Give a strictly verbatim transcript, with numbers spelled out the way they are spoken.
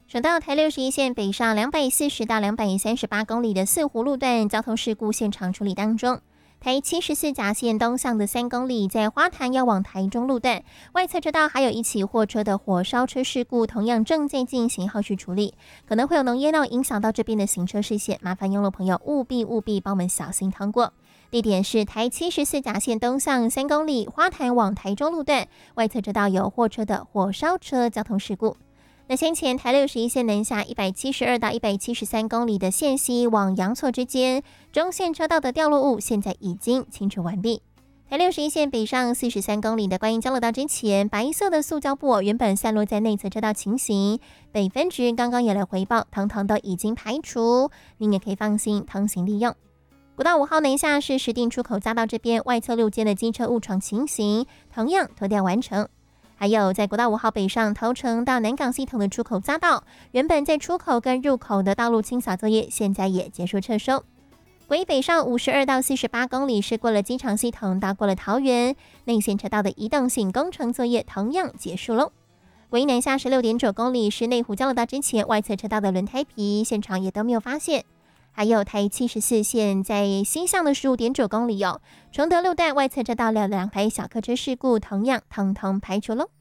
省道台六十一线北上两百四十到两百三十八公里的四湖路段交通事故现场处理当中。台七十四甲线东向的三公里，在花坛要往台中路段外侧车道还有一起货车的火烧车事故，同样正在进行后续处理，可能会有浓烟哦影响到这边的行车视线，麻烦用路朋友务必务必帮我们小心通过。地点是台七十四甲线东向三公里花坛往台中路段外侧车道有货车的火烧车交通事故。那先前台六十一线南下一百七十二到一百七十三公里的线西往阳错之间中线车道的掉落物现在已经清除完毕。台六十一线北上四十三公里的观音交流道之前，白色的塑胶布原本散落在内侧车道情形，北分局刚刚也来回报，堂堂都已经排除，您也可以放心通行利用。国道五号南下是石碇出口匝道这边外侧路肩的机车误闯情形，同样脱掉完成。还有在国道五号北上头城到南港系统的出口匝道，原本在出口跟入口的道路清扫作业，现在也结束撤收。国一北上五十二到四十八公里是过了机场系统，到过了桃园内线车道的移动性工程作业同样结束喽。国一南下十六点九公里是内湖交流道之前外侧车道的轮胎皮，现场也都没有发现。还有台七十四线在西向的十五点九公里哦，崇德路段外侧车道了两台小客车事故，同样统统排除喽。